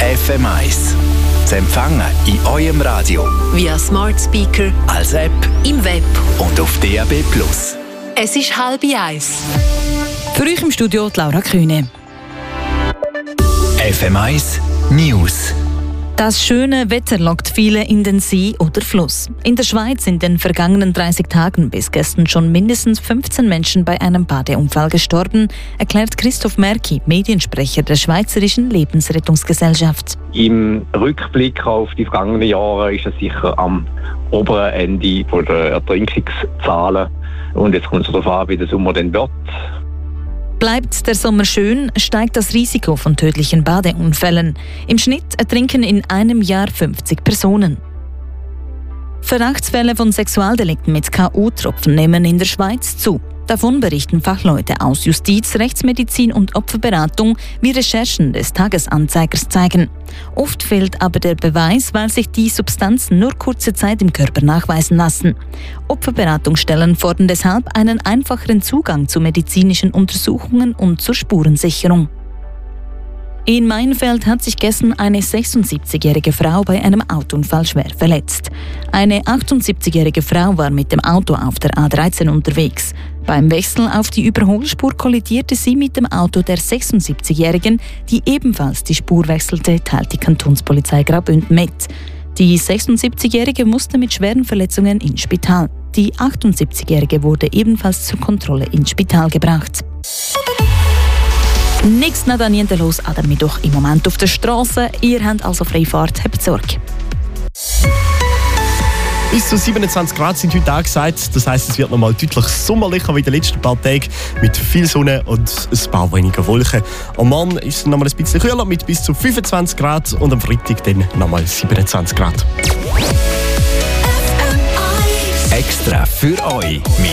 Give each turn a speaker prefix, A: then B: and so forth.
A: FM1. Zu empfangen in eurem Radio,
B: via Smart Speaker,
A: als App
B: im Web
A: und auf DAB+.
B: Es ist 12:30.
C: Für euch im Studio die Laura Kühne.
A: FM1 News.
C: Das schöne Wetter lockt viele in den See oder Fluss. In der Schweiz sind in den vergangenen 30 Tagen bis gestern schon mindestens 15 Menschen bei einem Badeunfall gestorben, erklärt Christoph Merki, Mediensprecher der Schweizerischen Lebensrettungsgesellschaft.
D: Im Rückblick auf die vergangenen Jahre ist es sicher am oberen Ende der Ertrinkungszahlen. Und jetzt kommt es darauf an, wie der Sommer dann wird.
C: Bleibt der Sommer schön, steigt das Risiko von tödlichen Badeunfällen. Im Schnitt ertrinken in einem Jahr 50 Personen. Verdachtsfälle von Sexualdelikten mit K.O.-Tropfen nehmen in der Schweiz zu. Davon berichten Fachleute aus Justiz, Rechtsmedizin und Opferberatung, wie Recherchen des Tagesanzeigers zeigen. Oft fehlt aber der Beweis, weil sich die Substanzen nur kurze Zeit im Körper nachweisen lassen. Opferberatungsstellen fordern deshalb einen einfacheren Zugang zu medizinischen Untersuchungen und zur Spurensicherung. In Mainfeld hat sich gestern eine 76-jährige Frau bei einem Autounfall schwer verletzt. Eine 78-jährige Frau war mit dem Auto auf der A13 unterwegs. Beim Wechsel auf die Überholspur kollidierte sie mit dem Auto der 76-jährigen, die ebenfalls die Spur wechselte, teilt die Kantonspolizei Graubünden mit. Die 76-jährige musste mit schweren Verletzungen ins Spital. Die 78-jährige wurde ebenfalls zur Kontrolle ins Spital gebracht. Nichts niente los an dem Mittwoch im Moment auf der Straße. Ihr habt also Freifahrt, habt Sorge.
E: Bis zu 27 Grad sind heute angesagt. Das heisst, es wird noch mal deutlich sommerlicher wie in den letzten paar Tagen mit viel Sonne und ein paar weniger Wolken. Am Morgen ist es noch mal ein bisschen kühler mit bis zu 25 Grad und am Freitag dann noch mal 27 Grad.
A: Extra für euch.